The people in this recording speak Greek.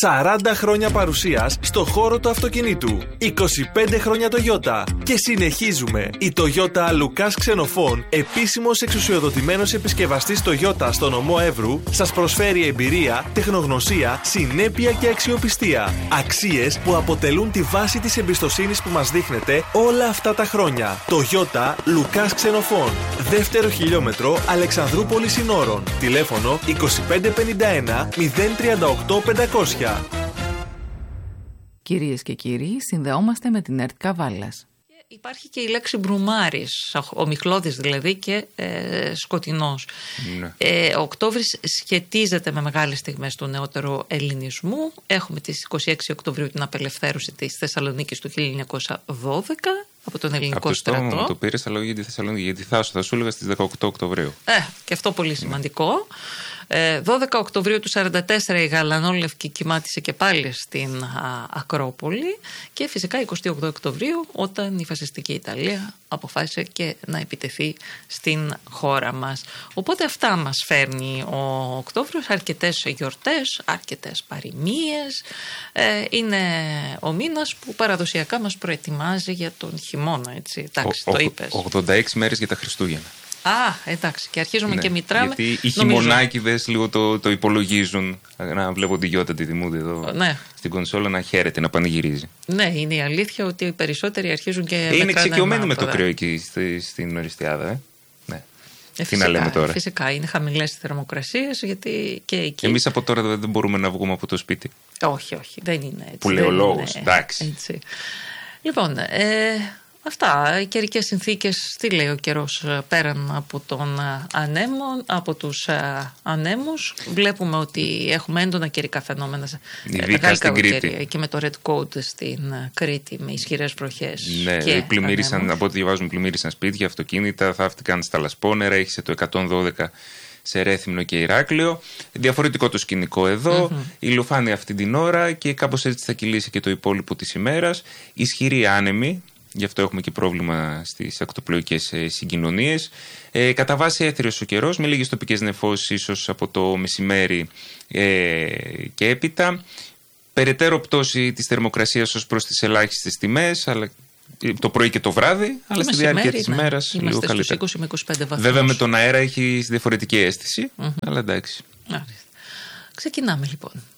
40 χρόνια παρουσίας στο χώρο του αυτοκινήτου. 25 χρόνια Toyota. Και συνεχίζουμε. Η Toyota Lucas Xenophon, επίσημος εξουσιοδοτημένος επισκευαστής Toyota στο νομό Εύρου, σας προσφέρει εμπειρία, τεχνογνωσία, συνέπεια και αξιοπιστία. Αξίες που αποτελούν τη βάση της εμπιστοσύνης που μας δείχνετε όλα αυτά τα χρόνια. Toyota Lucas Xenophon. Δεύτερο χιλιόμετρο Αλεξανδρούπολης Συνόρων. Τηλέφωνο 2551 038 500. Κυρίες και κύριοι, συνδεόμαστε με την ΕΡΤ Καβάλας. Υπάρχει και η λέξη μπρουμάρης, ομιχλώδης δηλαδή και σκοτεινός. Ναι. Ο Οκτώβρης σχετίζεται με μεγάλες στιγμές του νεότερου ελληνισμού. Έχουμε τις 26 Οκτωβρίου την απελευθέρωση της Θεσσαλονίκης του 1912 από τον ελληνικό στρατό. Αυτό το πήρε στα λόγια για τη Θεσσαλονίκη, γιατί θα σου έλεγα στις 18 Οκτωβρίου. Και αυτό πολύ σημαντικό. 12 Οκτωβρίου του 1944 η Γαλανόλευκη κοιμάτισε και πάλι στην Ακρόπολη και φυσικά 28 Οκτωβρίου όταν η φασιστική Ιταλία αποφάσισε και να επιτεθεί στην χώρα μας. Οπότε αυτά μας φέρνει ο Οκτώβριος, αρκετές γιορτές, αρκετές παροιμίες. Είναι ο μήνας που παραδοσιακά μας προετοιμάζει για τον χειμώνα, έτσι. Εντάξει, το είπες. 86 μέρες για τα Χριστούγεννα. Εντάξει, και αρχίζουμε και μητράμε. Γιατί οι χειμωνάκηδες λίγο το υπολογίζουν. Να βλέπω τη Γιώτα τη Δημούδη εδώ στην κονσόλα να χαίρεται, να πανηγυρίζει. Ναι, είναι η αλήθεια ότι οι περισσότεροι αρχίζουν και. Είναι εξοικειωμένοι με το κρύο εκεί στην Οριστιάδα. Ναι. Τι να λέμε τώρα. Φυσικά είναι χαμηλές οι θερμοκρασίες, γιατί και εκεί. Εμείς από τώρα δεν μπορούμε να βγούμε από το σπίτι. Όχι, δεν είναι έτσι. Που λέει ο λόγος. Εντάξει. Λοιπόν. Αυτά, οι καιρικές συνθήκες, τι λέει ο καιρός πέραν από από τους ανέμους. Βλέπουμε ότι έχουμε έντονα καιρικά φαινόμενα ειδικά στην Κρήτη και με το Red Code στην Κρήτη με ισχυρές βροχές. Ναι, και πλημμύρισαν, από ό,τι διαβάζουν, πλημμύρισαν σπίτια, αυτοκίνητα, θαύτηκαν στα Λασπόνερα, έχισε το 112 σε Ρέθυμνο και Ηράκλειο. Διαφορετικό το σκηνικό εδώ. Ηλιοφάνεια αυτή την ώρα και κάπως έτσι θα κυλήσει και το υπόλοιπο της ημέρας. Ισχυρή άνεμη. Γι' αυτό έχουμε και πρόβλημα στις ακτοπλοϊκές συγκοινωνίες. Κατά βάση έθριος ο καιρός, με λίγες τοπικές νεφώσεις ίσως από το μεσημέρι και έπειτα. Περαιτέρω πτώση της θερμοκρασίας ως προς τις ελάχιστες τιμές, αλλά το πρωί και το βράδυ, αλλά στη διάρκεια της ημέρας λίγο καλύτερα. 20 με 25 βαθμούς. Βέβαια με τον αέρα έχει διαφορετική αίσθηση, αλλά εντάξει. Ξεκινάμε λοιπόν.